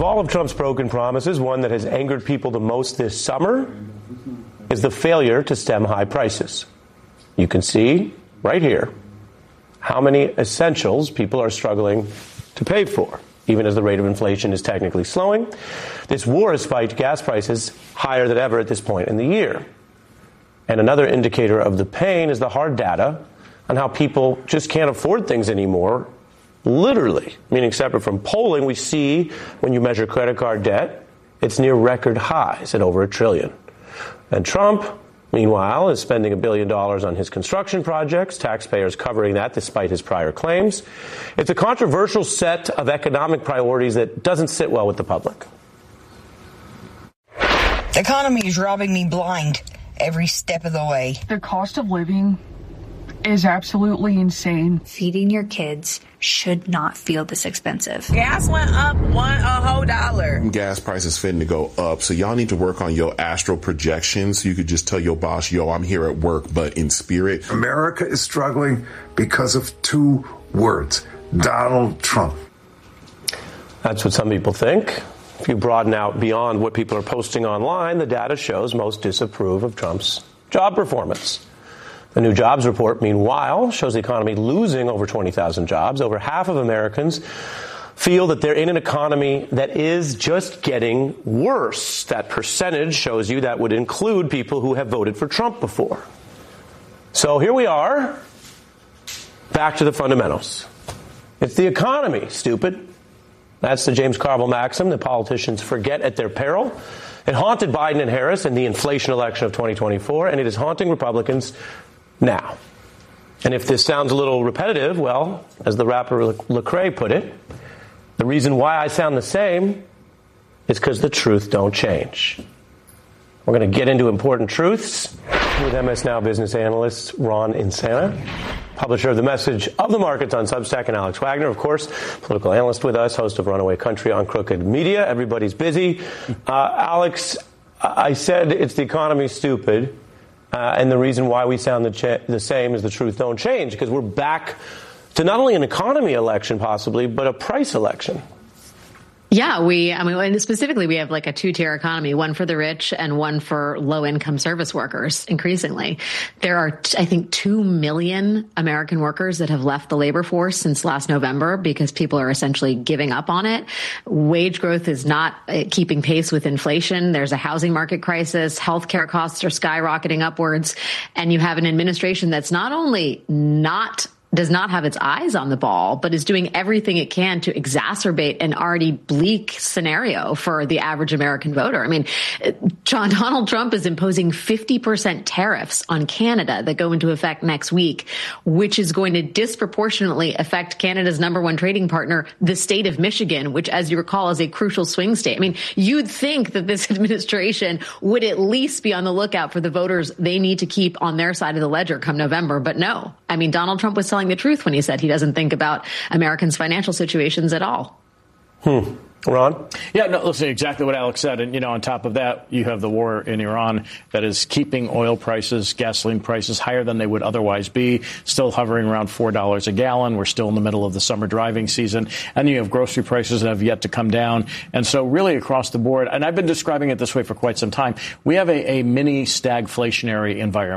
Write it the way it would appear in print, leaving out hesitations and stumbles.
Of all of Trump's broken promises, one that has angered people the most this summer is the failure to stem high prices. You can see right here how many essentials people are struggling to pay for, even as the rate of inflation is technically slowing. This war has spiked gas prices higher than ever at this point in the year. And another indicator of the pain is the hard data on how people just can't afford things anymore, literally, meaning separate from polling. We see when you measure credit card debt, it's near record highs at over $1 trillion. And Trump, meanwhile, is spending $1 billion on his construction projects, taxpayers covering that despite his prior claims. It's a controversial set of economic priorities that doesn't sit well with the public. The economy is robbing me blind every step of the way. The cost of living is absolutely insane. Feeding your kids should not feel this expensive. Gas went up a whole $1. Gas prices fitting to go up, so y'all need to work on your astral projections. You could just tell your boss, yo, I'm here at work, but in spirit. America is struggling because of 2 words: Donald Trump. That's what some people think. If you broaden out beyond what people are posting online, the data shows most disapprove of Trump's job performance. The new jobs report, meanwhile, shows the economy losing over 20,000 jobs. Over half of Americans feel that they're in an economy that is just getting worse. That percentage shows you that would include people who have voted for Trump before. So here we are, back to the fundamentals. It's the economy, stupid. That's the James Carville maxim that politicians forget at their peril. It haunted Biden and Harris in the inflation election of 2024, and it is haunting Republicans now. And if this sounds a little repetitive, well, as the rapper Lecrae put it, the reason why I sound the same is because the truth don't change. We're going to get into important truths with MS Now business analyst Ron Insana, publisher of The Message of the Markets on Substack, and Alex Wagner, of course, political analyst with us, host of Runaway Country on Crooked Media. Everybody's busy. Alex, I said it's the economy, stupid. And the reason why we sound the same is the truth don't change, because we're back to not only an economy election possibly, but a price election. Yeah, and specifically, we have like a 2-tier economy, one for the rich and one for low-income service workers, increasingly. There are, I think, 2 million American workers that have left the labor force since last November because people are essentially giving up on it. Wage growth is not keeping pace with inflation. There's a housing market crisis. Healthcare costs are skyrocketing upwards. And you have an administration that's not only does not have its eyes on the ball, but is doing everything it can to exacerbate an already bleak scenario for the average American voter. I mean, Donald Trump is imposing 50% tariffs on Canada that go into effect next week, which is going to disproportionately affect Canada's #1 trading partner, the state of Michigan, which, as you recall, is a crucial swing state. I mean, you'd think that this administration would at least be on the lookout for the voters they need to keep on their side of the ledger come November, but no. I mean, Donald Trump was telling the truth when he said he doesn't think about Americans' financial situations at all. Ron? Yeah, no, listen, exactly what Alex said. And, on top of that, you have the war in Iran that is keeping oil prices, gasoline prices higher than they would otherwise be, still hovering around $4 a gallon. We're still in the middle of the summer driving season. And you have grocery prices that have yet to come down. And so really across the board, and I've been describing it this way for quite some time, we have a mini stagflationary environment.